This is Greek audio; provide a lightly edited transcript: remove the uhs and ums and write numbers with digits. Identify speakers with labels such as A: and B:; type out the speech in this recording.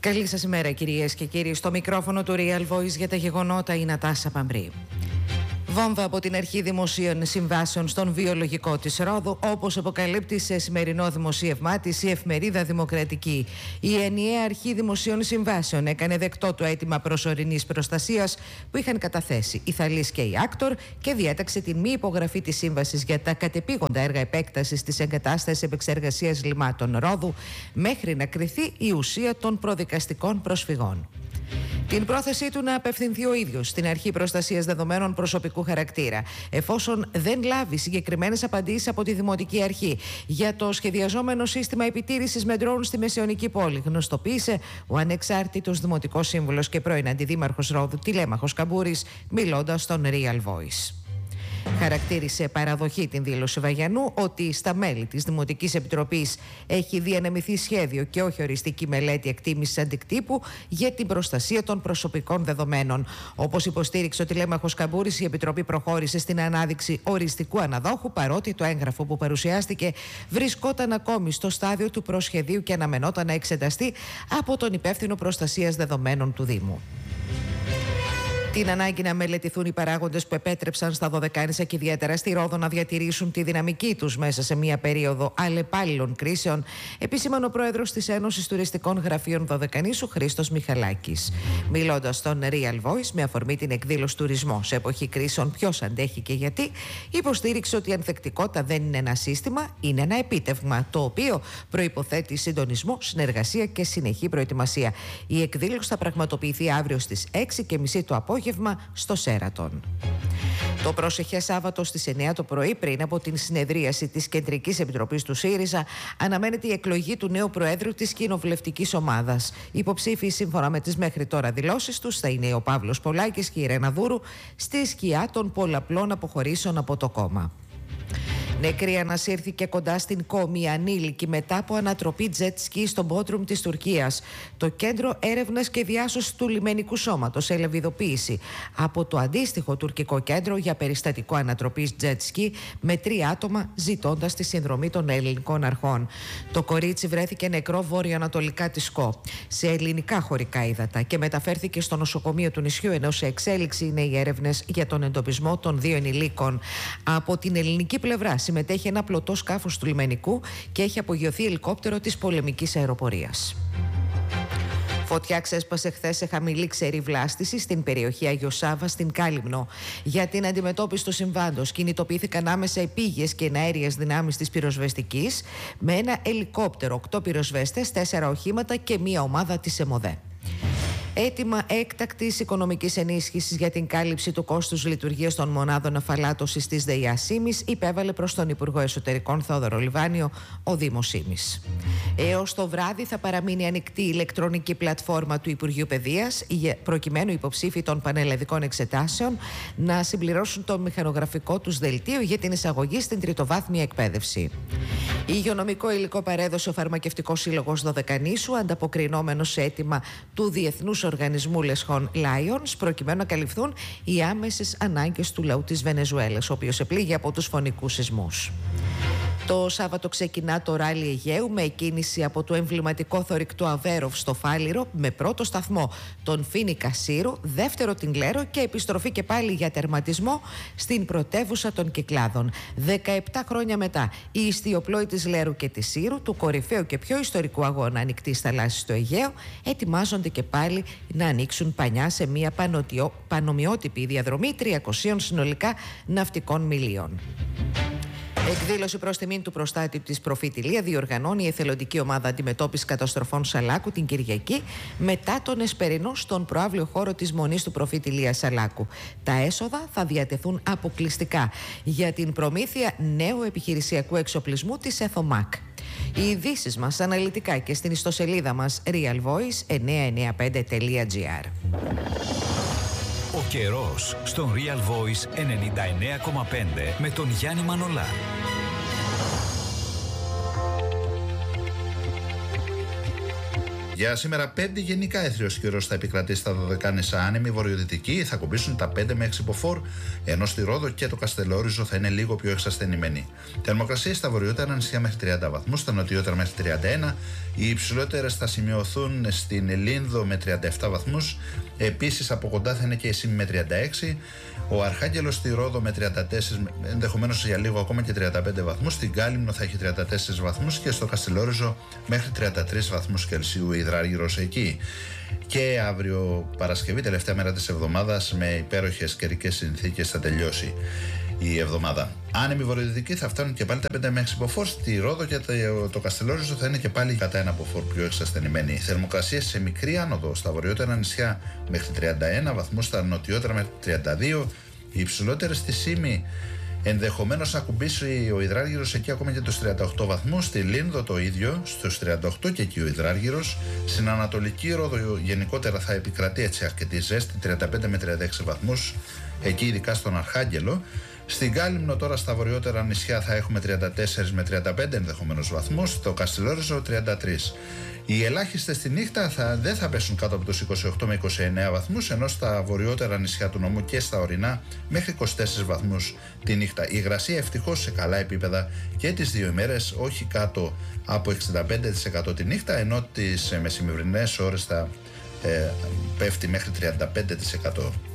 A: Καλή σας ημέρα, κυρίες και κύριοι. Στο μικρόφωνο του Real Voice για τα γεγονότα η Νατάσα Παμπρή. Βόμβα από την Αρχή Δημοσίων Συμβάσεων στον βιολογικό της Ρόδου, όπως αποκαλύπτει σε σημερινό δημοσίευμά της η εφημερίδα Δημοκρατική. Η ενιαία Αρχή Δημοσίων Συμβάσεων έκανε δεκτό το αίτημα προσωρινής προστασίας που είχαν καταθέσει η Θαλής και η Άκτορ και διέταξε την μη υπογραφή της σύμβασης για τα κατεπήγοντα έργα επέκτασης της εγκατάστασης επεξεργασίας λιμάτων Ρόδου μέχρι να κριθεί η ουσία των προδικαστικών προσφυγών. Την πρόθεσή του να απευθυνθεί ο ίδιος στην Αρχή Προστασίας Δεδομένων προσωπικού χαρακτήρα, εφόσον δεν λάβει συγκεκριμένες απαντήσεις από τη Δημοτική Αρχή για το σχεδιαζόμενο σύστημα επιτήρησης με ντρόουν στη Μεσαιωνική Πόλη, γνωστοποίησε ο ανεξάρτητος Δημοτικός Σύμβουλος και πρώην Αντιδήμαρχος Ρόδου Τηλέμαχος Καμπούρης, μιλώντας στον Real Voice. Χαρακτήρισε παραδοχή την δήλωση Βαγιανού ότι στα μέλη της Δημοτικής Επιτροπής έχει διανεμηθεί σχέδιο και όχι οριστική μελέτη εκτίμησης αντικτύπου για την προστασία των προσωπικών δεδομένων. Όπως υποστήριξε ο Τηλέμαχος Καμπούρης, η Επιτροπή προχώρησε στην ανάδειξη οριστικού αναδόχου, παρότι το έγγραφο που παρουσιάστηκε βρισκόταν ακόμη στο στάδιο του προσχεδίου και αναμενόταν να εξεταστεί από τον υπεύθυνο προστασίας δεδομένων του Δήμου. Την ανάγκη να μελετηθούν οι παράγοντες που επέτρεψαν στα Δωδεκάνησα και ιδιαίτερα στη Ρόδο να διατηρήσουν τη δυναμική τους μέσα σε μια περίοδο αλλεπάλληλων κρίσεων, επισήμανε ο πρόεδρος της Ένωσης Τουριστικών Γραφείων Δωδεκανήσου, Χρήστος Μιχαλάκης. Μιλώντας στον Real Voice με αφορμή την εκδήλωση τουρισμό σε εποχή κρίσεων, ποιος αντέχει και γιατί, υποστήριξε ότι η ανθεκτικότητα δεν είναι ένα σύστημα, είναι ένα επίτευγμα, το οποίο προϋποθέτει συντονισμό, συνεργασία και συνεχή προετοιμασία. Η εκδήλωση θα πραγματοποιηθεί αύριο στις 6:30 το απόγευμα στο Σέρατον. Το πρόσεχε Σάββατο στις 9 το πρωί, πριν από την συνεδρίαση της Κεντρικής Επιτροπής του ΣΥΡΙΖΑ, αναμένεται η εκλογή του νέου Προέδρου της κοινοβουλευτικής ομάδας. Υποψήφοι, σύμφωνα με τις μέχρι τώρα δηλώσεις τους, θα είναι ο Παύλος Πολάκης και η Ρένα Δούρου, στη σκιά των πολλαπλών αποχωρήσεων από το κόμμα. Νεκρή ανασύρθηκε κοντά στην Κόμη ανήλικη μετά από ανατροπή τζετ σκι στο Μπότρουμ της Τουρκίας. Το Κέντρο Έρευνας και Διάσωσης του Λιμενικού Σώματος έλαβε ειδοποίηση από το αντίστοιχο τουρκικό κέντρο για περιστατικό ανατροπής τζετ σκι με 3 άτομα, ζητώντας τη συνδρομή των ελληνικών αρχών. Το κορίτσι βρέθηκε νεκρό βόρειο-ανατολικά της Σκο, σε ελληνικά χωρικά ύδατα, και μεταφέρθηκε στο νοσοκομείο του νησιού, ενώ σε εξέλιξη είναι οι έρευνες για τον εντοπισμό των 2 ενηλίκων. Από την ελληνική πλευρά συμμετέχει ένα πλωτό σκάφος του λιμενικού και έχει απογειωθεί ελικόπτερο της πολεμικής αεροπορίας. Φωτιά ξέσπασε χθες σε χαμηλή ξερή βλάστηση στην περιοχή Άγιο Σάββα στην Κάλυμνο. Για την αντιμετώπιση του συμβάντος κινητοποιήθηκαν άμεσα επίγειες και εναέριες δυνάμεις της πυροσβεστικής με ένα ελικόπτερο, 8 πυροσβέστες, 4 οχήματα και μία ομάδα της ΕΜΟΔΕ. Έτοιμα έκτακτης οικονομικής ενίσχυσης για την κάλυψη του κόστους λειτουργίας των μονάδων αφαλάτωσης της ΔΕΙΑ Σύμης υπέβαλε προς τον Υπουργό Εσωτερικών Θεόδωρο Λιβάνιο ο Δήμος Σύμης. Έως το βράδυ θα παραμείνει ανοιχτή η ηλεκτρονική πλατφόρμα του Υπουργείου Παιδείας, προκειμένου οι υποψήφοι των πανελλαδικών εξετάσεων να συμπληρώσουν το μηχανογραφικό τους δελτίο για την εισαγωγή στην τριτοβάθμια εκπαίδευση. Υγειονομικό υλικό παρέδωσε ο Φαρμακευτικός Σύλλογος Δωδεκανήσου, ανταποκρινόμενος σε αίτημα του Διεθνούς Οργανισμού Λεσχών Lions, προκειμένου να καλυφθούν οι άμεσες ανάγκες του λαού της Βενεζουέλας, ο οποίος επλήγει από τους φωνικούς σεισμούς. Το Σάββατο ξεκινά το ράλι Αιγαίου με εκκίνηση από το εμβληματικό θωρηκτό Αβέροφ στο Φάληρο, με πρώτο σταθμό τον Φοίνικα Σύρου, δεύτερο την Λέρο και επιστροφή και πάλι για τερματισμό στην πρωτεύουσα των Κυκλάδων. 17 χρόνια μετά, η ιστιοπλόη της Λέρου και της Σύρου, του κορυφαίου και πιο ιστορικού αγώνα ανοιχτής θαλάσσης στο Αιγαίο, ετοιμάζονται και πάλι να ανοίξουν πανιά σε μια πανομοιότυπη διαδρομή 300 συνολικά ναυτικών μιλίων. Εκδήλωση προς τιμήν του προστάτη της Προφήτη Ηλία διοργανώνει η εθελοντική ομάδα αντιμετώπισης καταστροφών Σαλάκου την Κυριακή, μετά τον εσπερινό στον προαύλιο χώρο της Μονής του Προφήτη Ηλία Σαλάκου. Τα έσοδα θα διατεθούν αποκλειστικά για την προμήθεια νέου επιχειρησιακού εξοπλισμού της ΕΘΟΜΑΚ. Οι ειδήσεις μας αναλυτικά και στην ιστοσελίδα μας realvoice995.gr.
B: Ο καιρός στον Real Voice 99,5 με τον Γιάννη Μανολά.
C: Για σήμερα 5 γενικά έθριος καιρός θα επικρατήσει στα Δωδεκάνησα, άνεμοι βορειοδυτικοί θα κουμπίσουν τα 5 με 6 μποφόρ, ενώ στη Ρόδο και το Καστελόριζο θα είναι λίγο πιο εξασθενημένοι. Θερμοκρασίες στα βορειότερα νησιά μέχρι 30 βαθμούς, στα νοτιότερα μέχρι 31, οι υψηλότερες θα σημειωθούν στην Λίνδο με 37 βαθμούς, επίσης από κοντά θα είναι και η Σύμη με 36, ο Αρχάγγελος στη Ρόδο με 34, ενδεχομένως για λίγο ακόμα και 35 βαθμούς, στην Κάλυμνο θα έχει 34 βαθμούς και στο Καστελόριζο μέχρι 33 βαθμούς Κελσίου υδράργυρος εκεί. Και αύριο Παρασκευή, τελευταία μέρα της εβδομάδας, με υπέροχες καιρικές συνθήκες θα τελειώσει η εβδομάδα. Άνεμοι βορειοδυτικοί θα φτάνουν και πάλι τα 5 με 6 μποφόρ, στη Ρόδο και το Καστελόριζο θα είναι και πάλι κατά 1 μποφόρ πιο εξασθενημένοι. Θερμοκρασίες σε μικρή άνοδο στα βορειότερα νησιά μέχρι 31 βαθμούς, στα νοτιότερα μέχρι 32, οι υψηλότερες στη Σύμη ενδεχομένως να κουμπίσει ο υδράργυρος εκεί ακόμα και τους 38 βαθμούς, στη Λίνδο το ίδιο, στους 38 και εκεί ο υδράργυρος, στην Ανατολική Ρόδο γενικότερα θα επικρατεί έτσι αρκετή ζέστη, 35 με 36 βαθμούς, εκεί ειδικά στον Αρχάγγελο. Στην Κάλυμνο τώρα στα βορειότερα νησιά θα έχουμε 34 με 35 ενδεχομένως βαθμούς, στο Καστελόριζο 33. Οι ελάχιστες στη νύχτα δεν θα πέσουν κάτω από τους 28 με 29 βαθμούς, ενώ στα βορειότερα νησιά του νομού και στα ορεινά μέχρι 24 βαθμούς τη νύχτα. Η υγρασία ευτυχώς σε καλά επίπεδα και τις δύο ημέρες, όχι κάτω από 65% τη νύχτα, ενώ τις μεσημβρινές ώρες θα πέφτει μέχρι 35%.